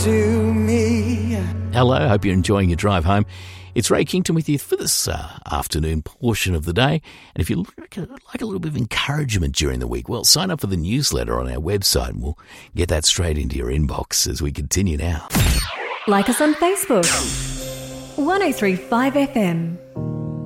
to me. Hello, hope you're enjoying your drive home. It's Ray Kington with you for this afternoon portion of the day. And if you like a little bit of encouragement during the week, well, sign up for the newsletter on our website and we'll get that straight into your inbox as we continue now. Like us on Facebook. 103.5 FM.